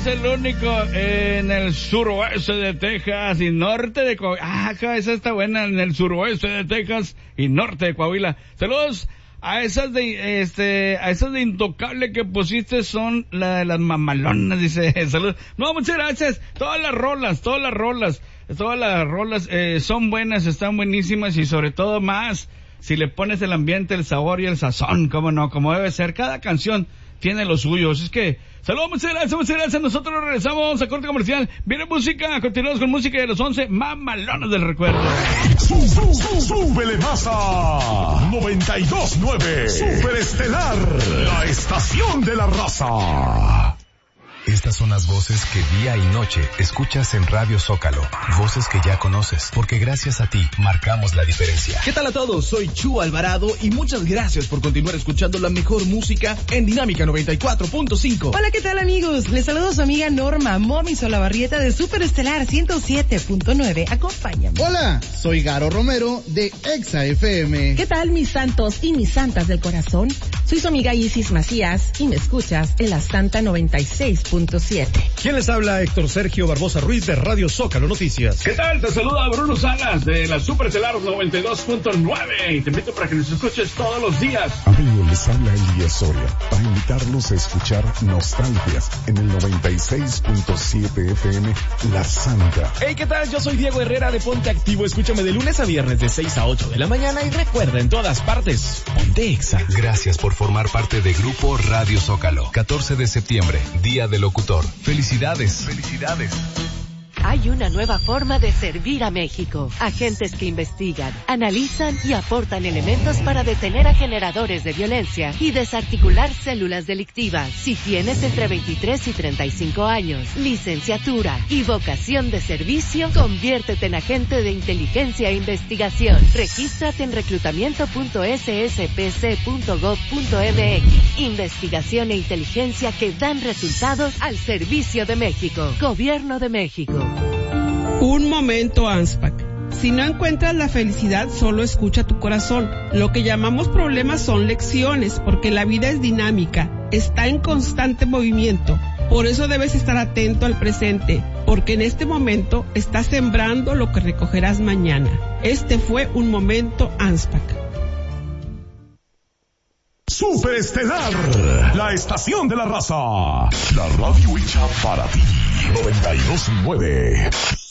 es el único en el suroeste de Texas y norte de Coahuila. Esa está buena, en el suroeste de Texas y norte de Coahuila. Saludos a esas de Intocable que pusiste, son las mamalonas, dice. Saludos. No, muchas gracias. Todas las rolas son buenas, están buenísimas y sobre todo más si le pones el ambiente, el sabor y el sazón, cómo no, como debe ser. Cada canción tiene lo suyo. Es que, saludos, muchas gracias. Nosotros regresamos a corte comercial. Viene música, continuamos con música de los 11 mamalones del recuerdo. Súbele masa 92.9 Super Estelar, la estación de la raza. Estas son las voces que día y noche escuchas en Radio Zócalo. Voces que ya conoces, porque gracias a ti marcamos la diferencia. ¿Qué tal a todos? Soy Chu Alvarado y muchas gracias por continuar escuchando la mejor música en Dinámica 94.5. Hola, ¿qué tal, amigos? Les saludo a su amiga Norma Momi Solabarrieta de Super Estelar 107.9. Acompáñame. Hola, soy Garo Romero de Exa FM. ¿Qué tal, mis santos y mis santas del corazón? Soy su amiga Isis Macías y me escuchas en la Santa 96.7. ¿Quién les habla? Héctor Sergio Barbosa Ruiz de Radio Zócalo Noticias. ¿Qué tal? Te saluda Bruno Salas de la Super Estelar 92.9 y te invito para que nos escuches todos los días. Amigos, les habla Elías Soria para invitarlos a escuchar Nostalgias en el 96.7 FM La Santa. Hey, ¿qué tal? Yo soy Diego Herrera de Ponte Activo. Escúchame de lunes a viernes de 6 a 8 de la mañana y recuerda, en todas partes, Ponte Exa. Gracias por formar parte de Grupo Radio Zócalo. 14 de septiembre, Día del Locutor. ¡Felicidades! Hay una nueva forma de servir a México. Agentes que investigan, analizan y aportan elementos para detener a generadores de violencia y desarticular células delictivas. Si tienes entre 23 y 35 años, licenciatura y vocación de servicio, conviértete en agente de inteligencia e investigación. Regístrate en reclutamiento.sspc.gov.mx. Investigación e inteligencia que dan resultados al servicio de México. Gobierno de México. Un momento, ANSPAC. Si no encuentras la felicidad, solo escucha tu corazón. Lo que llamamos problemas son lecciones, porque la vida es dinámica, está en constante movimiento. Por eso debes estar atento al presente, porque en este momento estás sembrando lo que recogerás mañana. Este fue un momento, ANSPAC. Super Estelar, la estación de la raza. La radio hecha para ti. 92.9.